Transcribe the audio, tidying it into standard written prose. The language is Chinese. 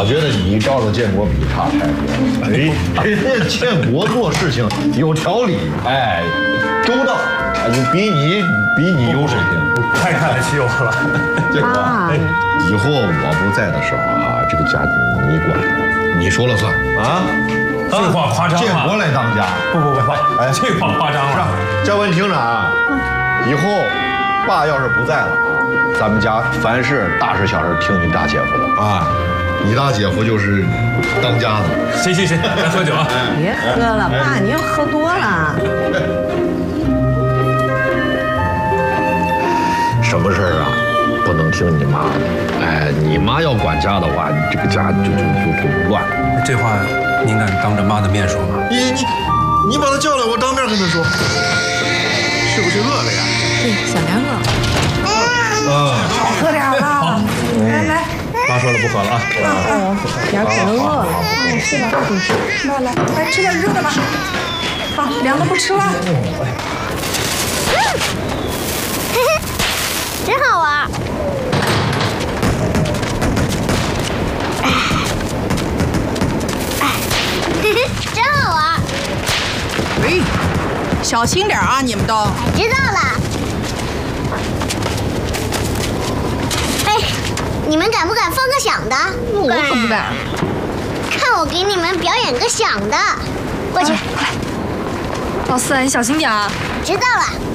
觉得你照着建国比差太多了。哎，人家建国做事情有条理，哎，周到，比你有水平。 太看得起我了， 建国，以后我不在的时候啊，这个家你管，你说了算啊。 这话夸张了。 建国来当家， 不，哎，这话夸张了。 嘉文听着啊，以后爸要是不在了，咱们家凡事大事小事听你大姐夫的啊。你大姐夫就是当家的。 行，来喝酒啊！ 别喝了，爸，你要喝多了。 什么事儿啊，不能听你妈的。哎，你妈要管家的话，你这个家就乱。 这话您敢当着妈的面说吗？ 你把他叫来，我当面跟他说。是不是饿了呀？ 对，小凉了。 少喝点了。来。 妈说了不喝了啊。 点可能饿了。是吧？来吃点热的吧。好，凉的不吃了。 真好玩。真好玩。 喂，小心点啊，你们都。 知道了。哎，你们敢不敢放个响的？ 我可不敢。 看我给你们表演个响的。过去。 老四，你小心点啊。 知道了。